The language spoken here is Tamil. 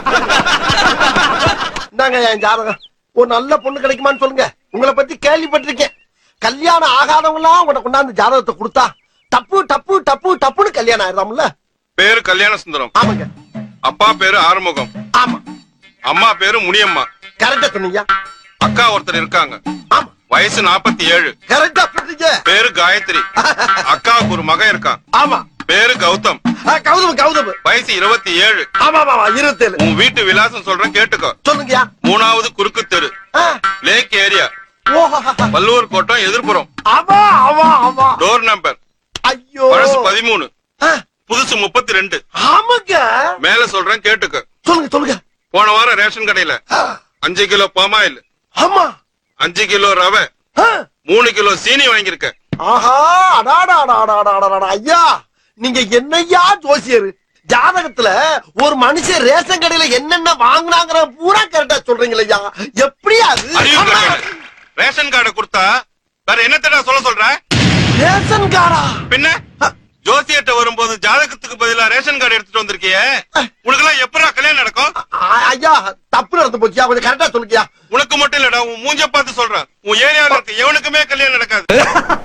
இந்தாங்க என் ஜாதகம். ஒரு நல்ல பொண்ணு கிடைக்குமான்னு சொல்லுங்க. உங்களை பத்தி கேள்விப்பட்டிருக்கேன். கல்யாணம் ஆகாதவங்க எல்லாம் உனக்கு கொண்டாந்து ஜாதகத்தை கொடுத்தா டப்பு டப்பு டப்பு டப்புன்னு கல்யாணம் ஆயிடுறாம்ல. பேரு கல்யாண சுந்தரம். ஆமாங்க. அப்பா பேரு ஆறுமுகம். ஆமா. அம்மா பேரு முனியம்மா. கரெக்டா சொன்னீங்க. அக்கா ஒருத்தர் இருக்காங்க. ஆமா. வயசு 47. கரெக்டா சொன்னீங்க. பேரு காயத்ரி. அக்காவுக்கு ஒரு மகன் இருக்கான். ஆமா. பேரு கௌதம். கௌதம் கௌதம். வயசு 27. ஆமா ஆமா 27. உன் வீட்டு விலாசம் சொல்றேன் கேட்டுக்கோ. சொல்லுங்கயா. 3வது குறுக்கு தெரு, லேக் ஏரியா, வள்ளுவர் கோட்டம், எதிர்ப்புறம். ஆமா ஆமா ஆமா. Door number. ஐயோ. பழசு 13, புதுசு 32. ஆமாங்க. மேல சொல்றேன் கேட்டுக்கோ. சொல்லுங்க சொல்லுங்க. போன வாரம் ரேஷன் கடையில 5 கிலோ பாமாயில், ஆமா 5 கிலோ ரவை, 3 கிலோ சீனி வாங்கியிருக்க. ஆஹா அடாடா ஐயா, நீங்க என்னையா ஜோசியர்? ஜாதகத்துல ஒரு மனுஷன் ரேஷன் கடையில என்னென்ன வாங்கினாங்கிற பூரா கரெக்டா சொல்றீங்களா ஐயா? எப்படியா ரேஷன் கார்டை கொடுத்தா வேற என்னத்தடா சொல்ற? ரேஷன் கார்டா? பின்ன ஜோசியர்ட்ட வரும்போது ஜாதகத்துக்கு பதிலா ரேஷன் கார்டு எடுத்துட்டு வந்திருக்கியே, உனக்கு எல்லாம் எப்படா கல்யாணம் நடக்கும்? ஐயா தப்பு நடந்து போச்சியா, கொஞ்சம் கரெக்டா சொல்லுங்கயா. உனக்கு மட்டும் இல்லடா, உன் மூஞ்ச பார்த்து சொல்றேன். உன் ஏரியாவில் இருக்க எவனுக்குமே கல்யாணம் நடக்காது.